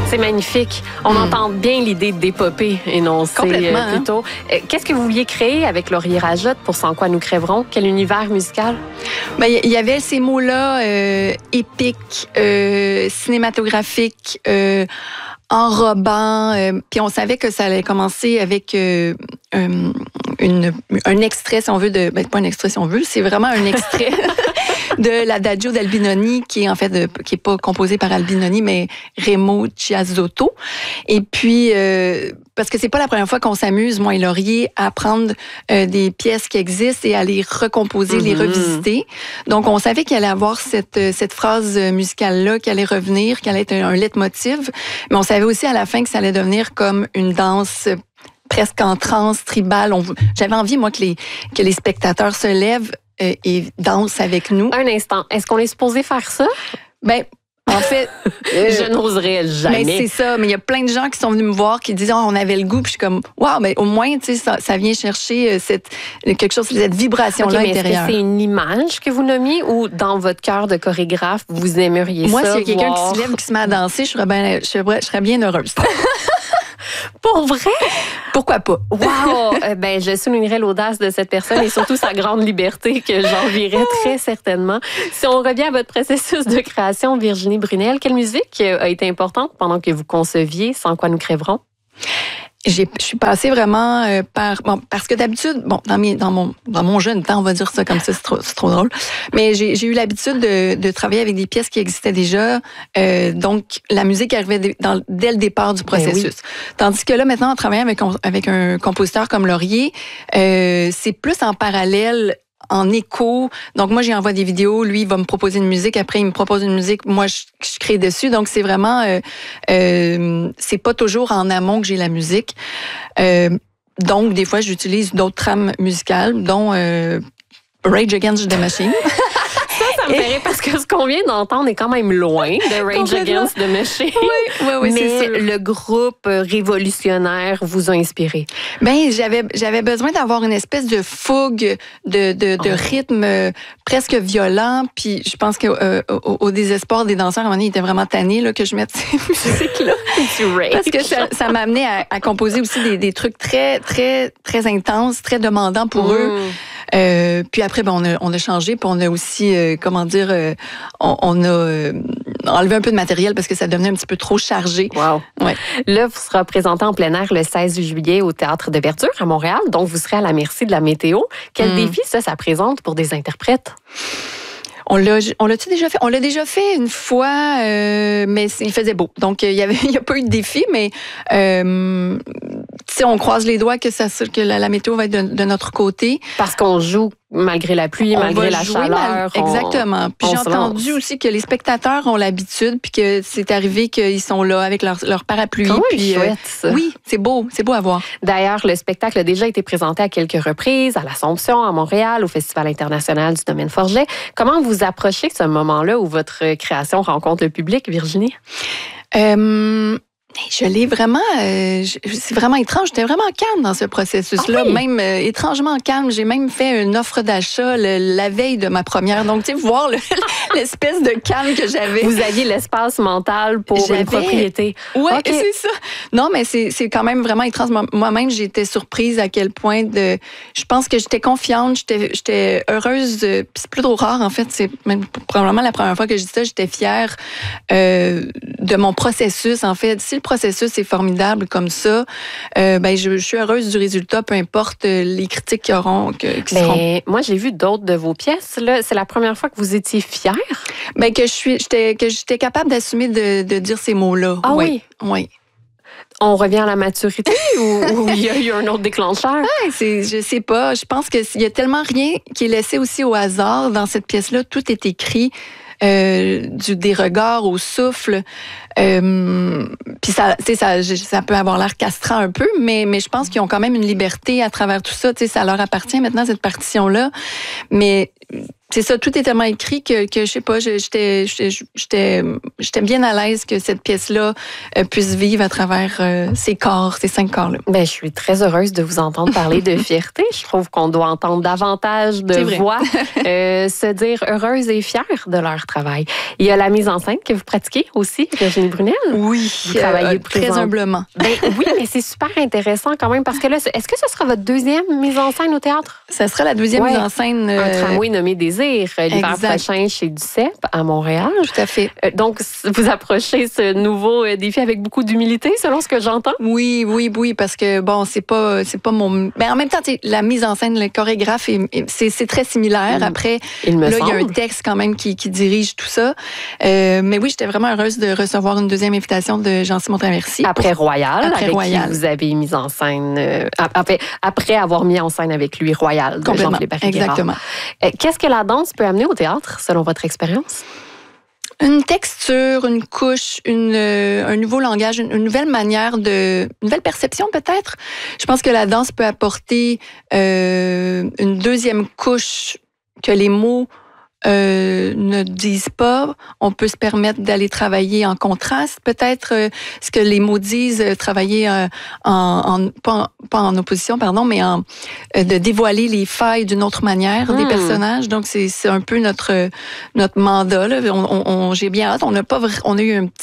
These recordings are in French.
C'est magnifique. On entend bien l'idée d'épopée énoncée plutôt. Qu'est-ce que vous vouliez créer avec Laurier Rajotte pour Sans quoi nous crèverons? Quel univers musical? Ben, il y avait ces mots-là épiques, cinématographiques, enrobants. Puis on savait que ça allait commencer avec un extrait, si on veut, pas un extrait si on veut, c'est vraiment un extrait de l'Adagio d'Albinoni, qui est en fait qui est pas composé par Albinoni, mais Remo Chiazzotto. Et puis parce que c'est pas la première fois qu'on s'amuse, moi et Laurier, à prendre des pièces qui existent et à les recomposer, les revisiter. Donc on savait qu'il allait avoir cette phrase musicale-là qui allait revenir, qui allait être un leitmotiv, mais on savait aussi à la fin que ça allait devenir comme une danse presque en transe, tribale. J'avais envie, moi, que les spectateurs se lèvent et dansent avec nous. Un instant, est-ce qu'on est supposé faire ça? Ben, en fait... je n'oserais jamais. Mais c'est ça, mais il y a plein de gens qui sont venus me voir qui disent « on avait le goût », puis je suis comme « wow, mais au moins, tu sais, ça vient chercher quelque chose, cette vibration-là intérieure. » Est-ce que c'est une image que vous nommiez ou dans votre cœur de chorégraphe, vous aimeriez moi, ça? Moi, s'il y a quelqu'un qui se lève, qui se met à danser, je serais bien heureuse. Pour vrai? Pourquoi pas? Wow! Ben, je soulignerais l'audace de cette personne et surtout sa grande liberté que j'envierais très certainement. Si on revient à votre processus de création, Virginie Brunel, quelle musique a été importante pendant que vous conceviez Sans quoi nous crèverons? Je suis passée vraiment parce que d'habitude, dans mon jeune temps, on va dire ça comme ça, c'est trop drôle, mais j'ai eu l'habitude de travailler avec des pièces qui existaient déjà, donc la musique arrivait dès le départ du processus. Ben oui. Tandis que là, maintenant, en travaillant avec un compositeur comme Laurier, c'est plus en parallèle, en écho. Donc, moi, j'y envoie des vidéos. Lui, il va me proposer une musique. Après, il me propose une musique. Moi, je crée dessus. Donc, c'est vraiment... c'est pas toujours en amont que j'ai la musique. Donc, des fois, j'utilise d'autres trames musicales, dont Rage Against the Machine. Ça me fait rire parce que ce qu'on vient d'entendre est quand même loin de Rage Against the Machine. Oui, mais le groupe révolutionnaire vous a inspiré. Ben, j'avais besoin d'avoir une espèce de fougue, de rythme presque violent. Puis je pense qu'au désespoir des danseurs, à un moment donné, ils étaient vraiment tannés là, que je mette ces musiques-là. Parce que ça m'a amené à composer aussi des trucs très, très, très intenses, très demandants pour eux. Puis après, on a changé, puis on a aussi, on a enlevé un peu de matériel parce que ça devenait un petit peu trop chargé. Wow. Ouais. Là, vous serez présenté en plein air le 16 juillet au Théâtre de Verdure à Montréal, donc vous serez à la merci de la météo. Quel défi ça présente pour des interprètes? On l'a-tu déjà fait? On l'a déjà fait une fois, mais il faisait beau. Donc, il y a pas eu de défi, mais on croise les doigts que la météo va être de notre côté. Parce qu'on joue malgré la pluie, malgré la chaleur. Exactement. Puis j'ai entendu aussi que les spectateurs ont l'habitude, puis que c'est arrivé qu'ils sont là avec leur parapluie. Oh, puis chouette, ça. Oui, c'est beau à voir. D'ailleurs, le spectacle a déjà été présenté à quelques reprises, à l'Assomption, à Montréal, au Festival international du domaine Forget. Comment vous approchez ce moment-là où votre création rencontre le public, Virginie? Je l'ai vraiment... c'est vraiment étrange. J'étais vraiment calme dans ce processus-là. Ah oui? Même étrangement calme. J'ai même fait une offre d'achat la veille de ma première. Donc, tu sais, voir l'espèce de calme que j'avais. Vous aviez l'espace mental pour une propriété. Oui, okay. C'est ça. Non, mais c'est quand même vraiment étrange. Moi-même, j'ai été surprise à quel point je pense que j'étais confiante, j'étais heureuse. C'est plutôt rare, en fait. C'est même probablement la première fois que je dis ça. J'étais fière de mon processus, en fait. Si le processus est formidable comme ça, je suis heureuse du résultat, peu importe les critiques qui seront. Moi, j'ai vu d'autres de vos pièces. Là, c'est la première fois que vous étiez fière? Que j'étais capable d'assumer de dire ces mots-là. Ah oui? Oui. On revient à la maturité ou il y a eu un autre déclencheur? Je sais pas. Je pense qu'il y a tellement rien qui est laissé aussi au hasard dans cette pièce-là. Tout est écrit. Des regards au souffle. Puis ça peut avoir l'air castrant un peu, mais je pense qu'ils ont quand même une liberté à travers tout ça. Ça leur appartient maintenant, cette partition-là. Mais c'est ça, tout est tellement écrit que je sais pas, j'étais bien à l'aise que cette pièce-là puisse vivre à travers ces 5 corps-là. Ben, je suis très heureuse de vous entendre parler de fierté. Je trouve qu'on doit entendre davantage de voix se dire heureuses et fières de leur travail. Il y a la mise en scène que vous pratiquez aussi, Virginie Brunel. Oui, vous travaillez très humblement. Ben, oui, mais c'est super intéressant quand même parce que là, est-ce que ce sera votre deuxième mise en scène au théâtre? Ça sera la deuxième mise en scène. Un tramway nommé Désir, l'hiver prochain chez Duceppe à Montréal. Tout à fait. Donc, vous approchez ce nouveau défi avec beaucoup d'humilité, selon ce que j'entends? Oui, parce que bon, c'est pas mon. Mais en même temps, la mise en scène, le chorégraphe, c'est très similaire. Après, il y a un texte quand même qui dirige tout ça. Mais oui, j'étais vraiment heureuse de recevoir une deuxième invitation de Jean-Simon Traversy. Après Royal, avec qui vous avez mis en scène. Après avoir mis en scène avec lui Royal de Jean-Philippe Barry-Guerrard. Exactement. Qu'est-ce que la danse peut amener au théâtre, selon votre expérience? Une texture, une couche, un nouveau langage, une nouvelle manière une nouvelle perception peut-être. Je pense que la danse peut apporter une deuxième couche que les mots ne disent pas. On peut se permettre d'aller travailler en contraste, peut-être ce que les mots disent, travailler pas en opposition, pardon, mais de dévoiler les failles d'une autre manière des personnages. Donc c'est un peu notre mandat là. J'ai bien hâte. On a eu une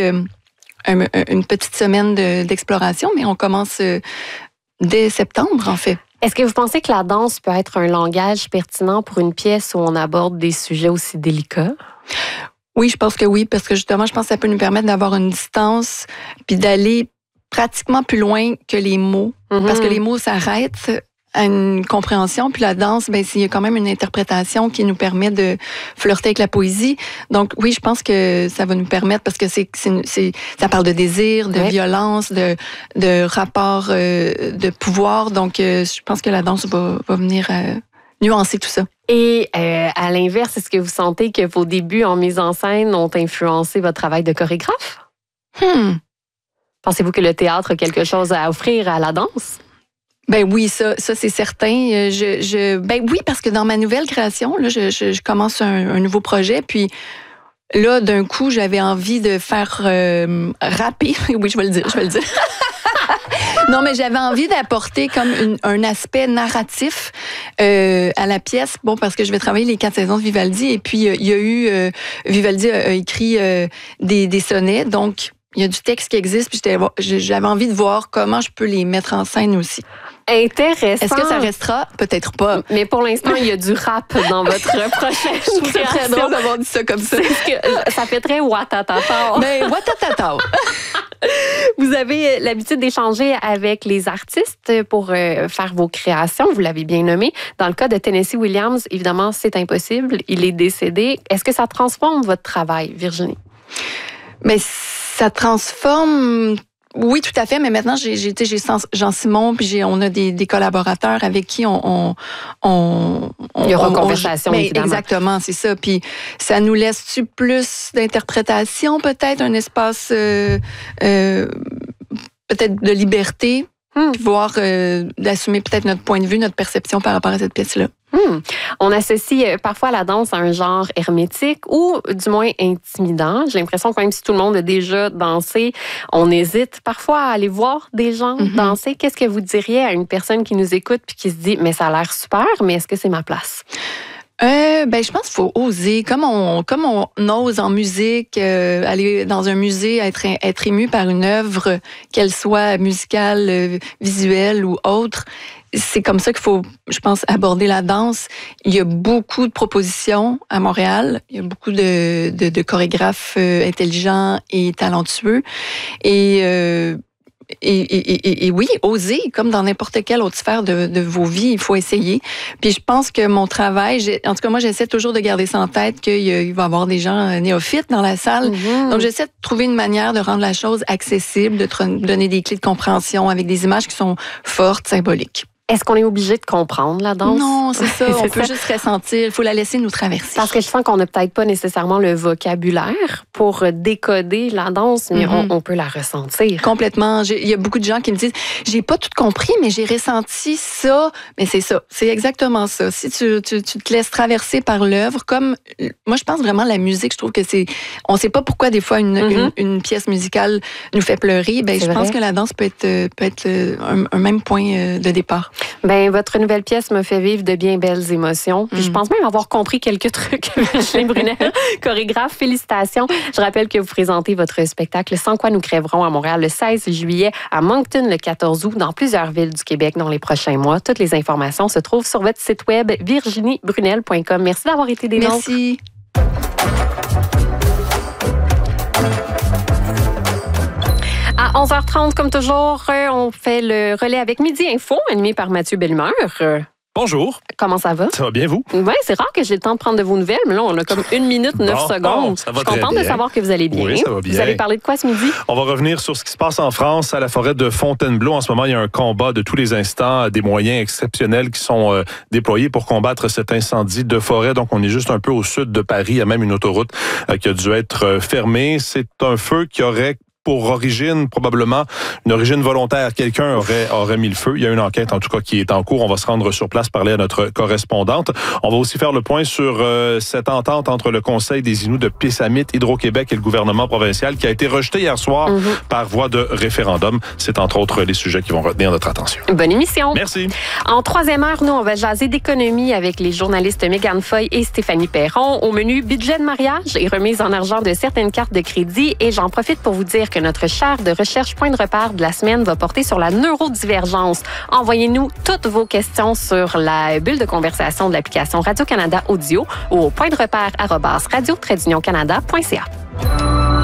petite semaine d'exploration, mais on commence dès septembre en fait. Est-ce que vous pensez que la danse peut être un langage pertinent pour une pièce où on aborde des sujets aussi délicats? Oui, je pense que oui, parce que justement, je pense que ça peut nous permettre d'avoir une distance puis d'aller pratiquement plus loin que les mots. Parce que les mots s'arrêtent à une compréhension, puis la danse, ben il y a quand même une interprétation qui nous permet de flirter avec la poésie. Donc oui, je pense que ça va nous permettre, parce que ça parle de désir, de violence, de rapport de pouvoir. Donc je pense que la danse va venir nuancer tout ça. Et à l'inverse, est-ce que vous sentez que vos débuts en mise en scène ont influencé votre travail de chorégraphe? Pensez-vous que le théâtre a quelque chose à offrir à la danse? Ben oui, ça c'est certain. Ben oui, parce que dans ma nouvelle création, là, je commence un nouveau projet, puis là, d'un coup, j'avais envie de faire rapper. Oui, je vais le dire. Non, mais j'avais envie d'apporter comme un aspect narratif à la pièce. Bon, parce que je vais travailler les 4 saisons de Vivaldi, et puis il y a eu Vivaldi a écrit des sonnets, donc il y a du texte qui existe, puis j'avais envie de voir comment je peux les mettre en scène aussi. Intéressant. Est-ce que ça restera? Peut-être pas. Mais pour l'instant, il y a du rap dans votre prochaine Je trouve ça très drôle d'avoir dit ça comme ça. Ça fait très watatata. Mais watatata. Vous avez l'habitude d'échanger avec les artistes pour faire vos créations. Vous l'avez bien nommé. Dans le cas de Tennessee Williams, évidemment, c'est impossible. Il est décédé. Est-ce que ça transforme votre travail, Virginie? Mais ça transforme. Oui, tout à fait, mais maintenant, j'ai Jean-Simon, puis on a des collaborateurs avec qui on il y aura conversation, évidemment. Exactement, c'est ça. Puis ça nous laisse-tu plus d'interprétation, peut-être, un espace peut-être de liberté, puis voir d'assumer peut-être notre point de vue, notre perception par rapport à cette pièce-là. On associe parfois la danse à un genre hermétique ou du moins intimidant. J'ai l'impression que même si tout le monde a déjà dansé, on hésite parfois à aller voir des gens danser. Qu'est-ce que vous diriez à une personne qui nous écoute puis qui se dit « mais ça a l'air super, mais est-ce que c'est ma place? » Ben je pense qu'il faut oser, comme on ose en musique, aller dans un musée, être ému par une œuvre, qu'elle soit musicale, visuelle ou autre. C'est comme ça qu'il faut, je pense, aborder la danse. Il y a beaucoup de propositions à Montréal. Il y a beaucoup de chorégraphes intelligents et talentueux. Et oui, oser, comme dans n'importe quelle autre sphère de vos vies, il faut essayer. Puis je pense que mon travail, en tout cas moi, j'essaie toujours de garder ça en tête qu'il va y avoir des gens néophytes dans la salle. Donc j'essaie de trouver une manière de rendre la chose accessible, de donner des clés de compréhension avec des images qui sont fortes, symboliques. Est-ce qu'on est obligé de comprendre la danse? Non, c'est ça. On peut juste ressentir. Il faut la laisser nous traverser. Parce que je sens qu'on n'a peut-être pas nécessairement le vocabulaire pour décoder la danse, mais on peut la ressentir. Complètement. Il y a beaucoup de gens qui me disent, j'ai pas tout compris, mais j'ai ressenti ça. Mais c'est ça. C'est exactement ça. Si tu te laisses traverser par l'œuvre, comme moi, je pense vraiment la musique, je trouve que on sait pas pourquoi des fois une pièce musicale nous fait pleurer. Ben, je pense que la danse peut être un même point de départ. Ben, votre nouvelle pièce me fait vivre de bien belles émotions. Puis je pense même avoir compris quelques trucs. Virginie Brunel, chorégraphe, félicitations. Je rappelle que vous présentez votre spectacle Sans quoi nous crèverons à Montréal le 16 juillet, à Moncton le 14 août, dans plusieurs villes du Québec dans les prochains mois. Toutes les informations se trouvent sur votre site web virginiebrunel.com. Merci d'avoir été des nôtres. Merci. À 11h30, comme toujours, on fait le relais avec Midi Info, animé par Mathieu Bellumeur. Bonjour. Comment ça va? Ça va bien, vous? Oui, c'est rare que j'ai le temps de prendre de vos nouvelles, mais là, on a comme 1 minute 9 secondes. Ça va. Je suis contente de savoir que vous allez bien. Oui, ça va bien. Vous allez parler de quoi ce midi? On va revenir sur ce qui se passe en France, à la forêt de Fontainebleau. En ce moment, il y a un combat de tous les instants, des moyens exceptionnels qui sont déployés pour combattre cet incendie de forêt. Donc, on est juste un peu au sud de Paris. Il y a même une autoroute qui a dû être fermée. C'est un feu qui aurait pour origine, probablement une origine volontaire. Quelqu'un aurait mis le feu. Il y a une enquête, en tout cas, qui est en cours. On va se rendre sur place, parler à notre correspondante. On va aussi faire le point sur cette entente entre le Conseil des Inuits de Pessamit, Hydro-Québec et le gouvernement provincial qui a été rejeté hier soir par voie de référendum. C'est entre autres les sujets qui vont retenir notre attention. Bonne émission. Merci. En troisième heure, nous, on va jaser d'économie avec les journalistes Mégane Foy et Stéphanie Perron. Au menu, budget de mariage et remise en argent de certaines cartes de crédit. Et j'en profite pour vous dire que notre chaire de recherche point de repère de la semaine va porter sur la neurodivergence. Envoyez-nous toutes vos questions sur la bulle de conversation de l'application Radio-Canada Audio ou au point de repère @radio-canada.ca.